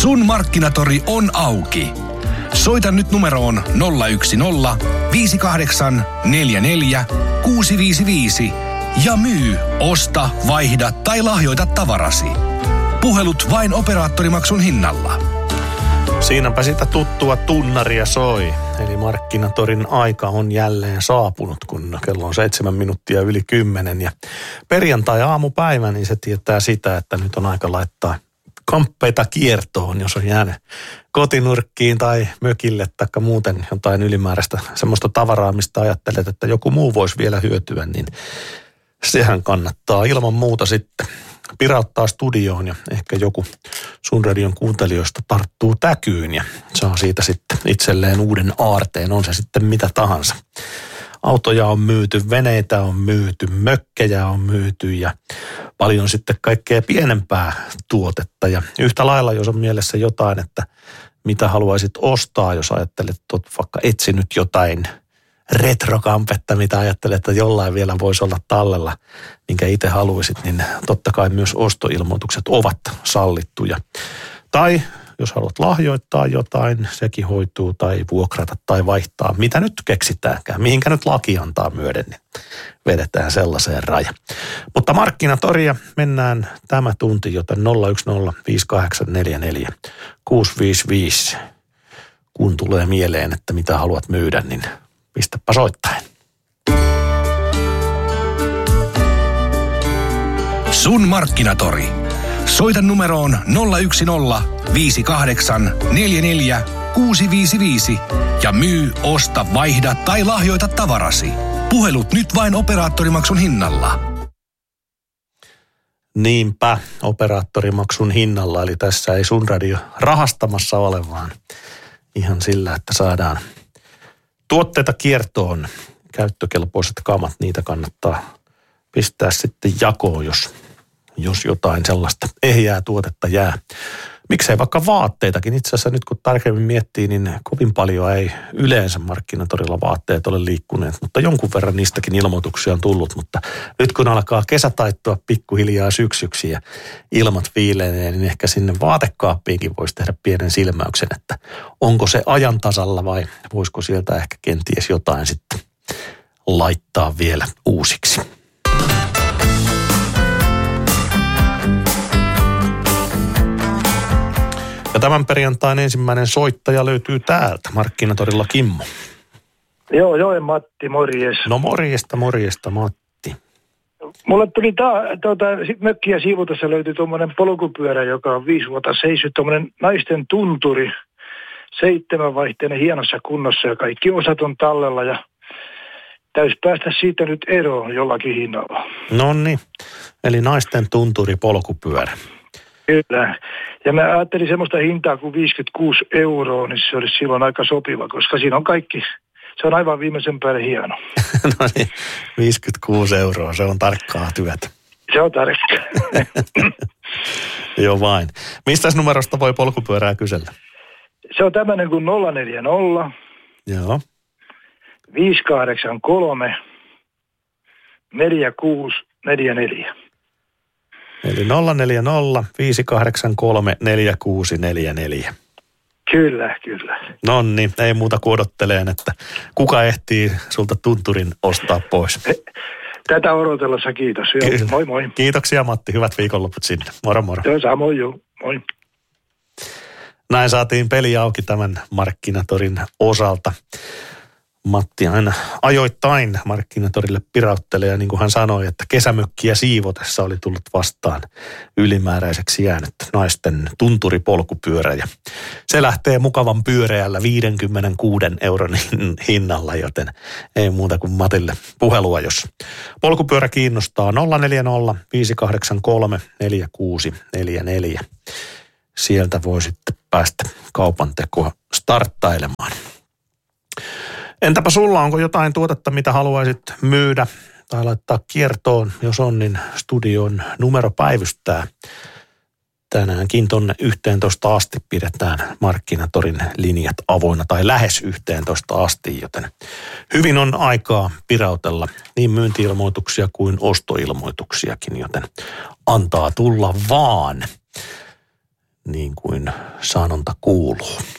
Sun Markkinatori on auki. Soita nyt numeroon 010 58 44 655 ja myy, osta, vaihda tai lahjoita tavarasi. Puhelut vain operaattorimaksun hinnalla. Siinäpä sitä tuttua tunnaria soi. Eli Markkinatorin aika on jälleen saapunut, kun kello on 7 minuuttia yli 10. Ja perjantai-aamupäivä, niin se tietää sitä, että nyt on aika laittaa kamppeita kiertoon, jos on jäänyt kotinurkkiin tai mökille tai muuten jotain ylimääräistä semmoista tavaraa, mistä ajattelet, että joku muu voisi vielä hyötyä, niin sehän kannattaa ilman muuta sitten pirauttaa studioon ja ehkä joku Sun Radion kuuntelijoista tarttuu täkyyn ja saa siitä sitten itselleen uuden aarteen, on se sitten mitä tahansa. Autoja on myyty, veneitä on myyty, mökkejä on myyty ja paljon sitten kaikkea pienempää tuotetta. Ja yhtä lailla, jos on mielessä jotain, että mitä haluaisit ostaa, jos ajattelet, että vaikka etsinyt jotain retrokampetta, mitä ajattelet, että jollain vielä voisi olla tallella, minkä itse haluaisit, niin totta kai myös ostoilmoitukset ovat sallittuja. Tai jos haluat lahjoittaa jotain, sekin hoituu, tai vuokrata tai vaihtaa, mitä nyt keksitäänkään, mihinkä nyt laki antaa myöden, niin vedetään sellaiseen raja. Mutta Markkinatoria mennään tämä tunti, joten 010 5844 655. Kun tulee mieleen, että mitä haluat myydä, niin pistäpä soittaen. Sun Markkinatori. Soita numeroon 010 58 44 655 ja myy, osta, vaihda tai lahjoita tavarasi. Puhelut nyt vain operaattorimaksun hinnalla. Niinpä, operaattorimaksun hinnalla, eli tässä ei Sun Radio rahastamassa ole, vaan ihan sillä, että saadaan tuotteita kiertoon. Käyttökelpoiset kamat, niitä kannattaa pistää sitten jakoon, jos jotain sellaista ehjää tuotetta jää. Miksei vaikka vaatteitakin. Itse asiassa nyt kun tarkemmin miettii, niin kovin paljon ei yleensä Markkinatorilla vaatteet ole liikkuneet, mutta jonkun verran niistäkin ilmoituksia on tullut. Mutta nyt kun alkaa kesä taittua pikkuhiljaa syksyksi ja ilmat viilenee, niin ehkä sinne vaatekaappiinkin voisi tehdä pienen silmäyksen, että onko se ajan tasalla vai voisiko sieltä ehkä kenties jotain sitten laittaa vielä uusiksi. Ja tämän perjantain ensimmäinen soittaja löytyy täältä, Markkinatorilla Kimmo. Joo, Matti, morjes. No morjesta, Matti. Mulle tuli mökkiä siivutessa löytyi tuommoinen polkupyörä, joka on 5 vuotta seissyt, tuommoinen naisten tunturi, 7-vaihteinen hienossa kunnossa ja kaikki osat on tallella ja täytyisi päästä siitä nyt eroon jollakin hinnalla. Nonni, eli naisten tunturi polkupyörä. Kyllä. Ja mä ajattelin semmoista hintaa kuin 56 €, niin se olisi silloin aika sopiva, koska siinä on kaikki, se on aivan viimeisen päälle hieno. No niin, 56 €, se on tarkkaa työtä. Se on tarkkaa. Joo vain. Mistäs numerosta voi polkupyörää kysellä? Se on tämmöinen kuin 040 Joo. 583 4644. Eli 040 583 4644. Kyllä. Nonni, ei muuta kuin odotteleen, että kuka ehtii sulta tunturin ostaa pois. Tätä odotellessa kiitos. Joo, moi. Kiitoksia Matti, hyvät viikonloput sinne. Moro. Joo, samoin joo. Moi. Näin saatiin peli auki tämän Markkinatorin osalta. Matti aina ajoittain Markkinatorille pirauttelee ja niin kuin hän sanoi, että kesämökkiä siivotessa oli tullut vastaan ylimääräiseksi jäänyt naisten tunturipolkupyörä ja se lähtee mukavan pyöreällä 56 € hinnalla, joten ei muuta kuin Matille puhelua, jos polkupyörä kiinnostaa 040 583 4644. Sieltä voi sitten päästä kaupantekoa starttailemaan. Entäpä sulla, onko jotain tuotetta, mitä haluaisit myydä tai laittaa kiertoon? Jos on, niin studion numero päivystää. Tänäänkin tonne 11 asti pidetään Markkinatorin linjat avoinna tai lähes 11 asti, joten hyvin on aikaa pirautella niin myynti-ilmoituksia kuin ostoilmoituksiakin, joten antaa tulla vaan. niin kuin sanonta kuuluu.